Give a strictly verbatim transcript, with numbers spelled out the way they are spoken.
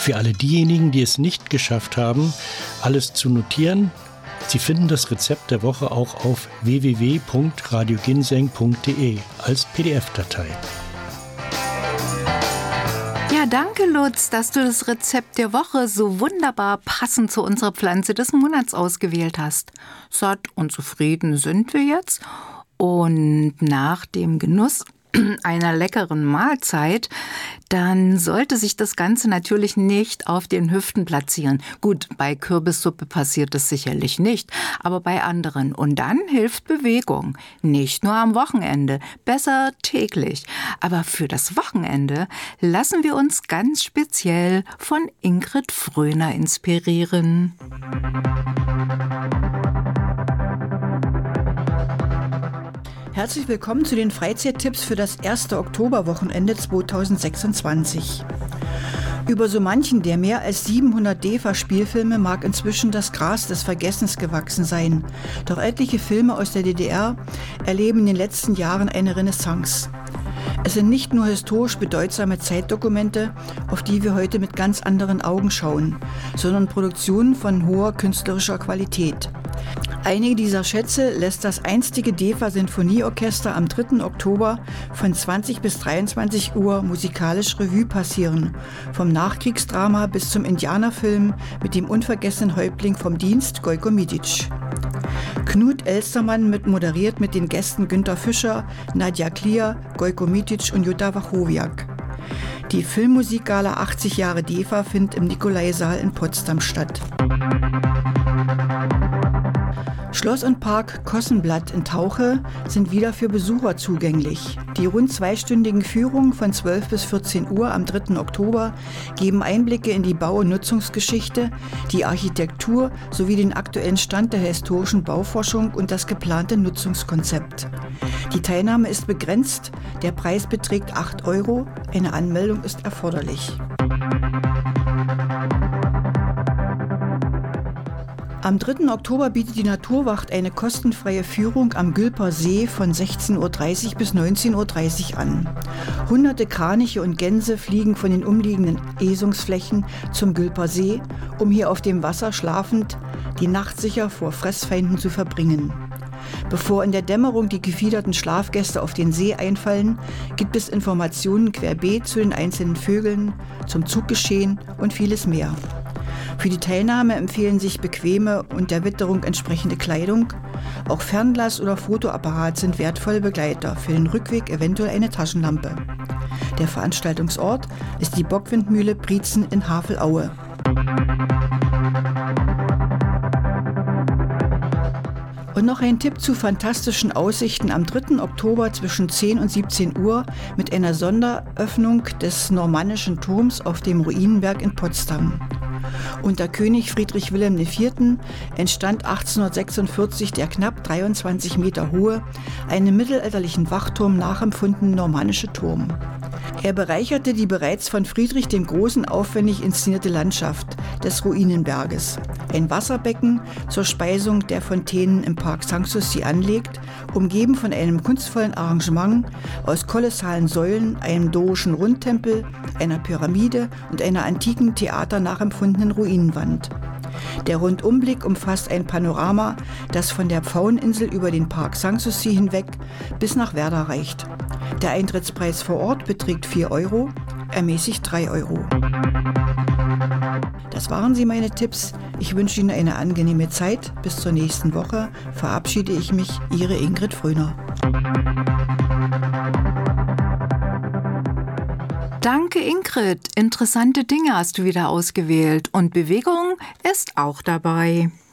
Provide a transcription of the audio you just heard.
Für alle diejenigen, die es nicht geschafft haben, alles zu notieren, Sie finden das Rezept der Woche auch auf w w w punkt radio ginseng punkt d e als P D F-Datei. Ja, danke Lutz, dass du das Rezept der Woche so wunderbar passend zu unserer Pflanze des Monats ausgewählt hast. Satt und zufrieden sind wir jetzt und nach dem Genuss einer leckeren Mahlzeit, dann sollte sich das Ganze natürlich nicht auf den Hüften platzieren. Gut, bei Kürbissuppe passiert das sicherlich nicht, aber bei anderen. Und dann hilft Bewegung. Nicht nur am Wochenende, besser täglich. Aber für das Wochenende lassen wir uns ganz speziell von Ingrid Fröhner inspirieren. Herzlich willkommen zu den Freizeittipps für das erste Oktoberwochenende zweitausendsechsundzwanzig. Über so manchen der mehr als siebenhundert DEFA-Spielfilme mag inzwischen das Gras des Vergessens gewachsen sein. Doch etliche Filme aus der D D R erleben in den letzten Jahren eine Renaissance. Es sind nicht nur historisch bedeutsame Zeitdokumente, auf die wir heute mit ganz anderen Augen schauen, sondern Produktionen von hoher künstlerischer Qualität. Einige dieser Schätze lässt das einstige DEFA-Sinfonieorchester am dritten Oktober von zwanzig bis dreiundzwanzig Uhr musikalisch Revue passieren, vom Nachkriegsdrama bis zum Indianerfilm mit dem unvergessenen Häuptling vom Dienst Gojko Mitic. Knut Elstermann mit moderiert mit den Gästen Günter Fischer, Nadja Klier, Gojko Mitic und Jutta Wachowiak. Die Filmmusikgala achtzig Jahre DEFA findet im Nikolaisaal in Potsdam statt. Schloss und Park Kossenblatt in Tauche sind wieder für Besucher zugänglich. Die rund zweistündigen Führungen von zwölf bis vierzehn Uhr am dritten Oktober geben Einblicke in die Bau- und Nutzungsgeschichte, die Architektur sowie den aktuellen Stand der historischen Bauforschung und das geplante Nutzungskonzept. Die Teilnahme ist begrenzt, der Preis beträgt acht Euro, eine Anmeldung ist erforderlich. Am dritten Oktober bietet die Naturwacht eine kostenfreie Führung am Gülper See von sechzehn Uhr dreißig bis neunzehn Uhr dreißig an. Hunderte Kraniche und Gänse fliegen von den umliegenden Esungsflächen zum Gülper See, um hier auf dem Wasser schlafend die Nacht sicher vor Fressfeinden zu verbringen. Bevor in der Dämmerung die gefiederten Schlafgäste auf den See einfallen, gibt es Informationen querbeet zu den einzelnen Vögeln, zum Zuggeschehen und vieles mehr. Für die Teilnahme empfehlen sich bequeme und der Witterung entsprechende Kleidung. Auch Fernglas oder Fotoapparat sind wertvolle Begleiter, für den Rückweg eventuell eine Taschenlampe. Der Veranstaltungsort ist die Bockwindmühle Brietzen in Havelaue. Und noch ein Tipp zu fantastischen Aussichten am dritten Oktober zwischen zehn und siebzehn Uhr mit einer Sonderöffnung des Normannischen Turms auf dem Ruinenberg in Potsdam. Unter König Friedrich Wilhelm der Vierte. entstand achtzehnhundertsechsundvierzig der knapp dreiundzwanzig Meter hohe, einem mittelalterlichen Wachturm nachempfundene normannische Turm. Er bereicherte die bereits von Friedrich dem Großen aufwendig inszenierte Landschaft des Ruinenberges. Ein Wasserbecken zur Speisung der Fontänen im Park Sanssouci anlegt, umgeben von einem kunstvollen Arrangement aus kolossalen Säulen, einem dorischen Rundtempel, einer Pyramide und einer antiken Theater nachempfundenen Ruinenwand. Der Rundumblick umfasst ein Panorama, das von der Pfaueninsel über den Park Sanssouci hinweg bis nach Werder reicht. Der Eintrittspreis vor Ort beträgt vier Euro, ermäßigt drei Euro. Das waren sie, meine Tipps. Ich wünsche Ihnen eine angenehme Zeit. Bis zur nächsten Woche verabschiede ich mich, Ihre Ingrid Fröhner. Danke Ingrid, interessante Dinge hast du wieder ausgewählt und Bewegung ist auch dabei.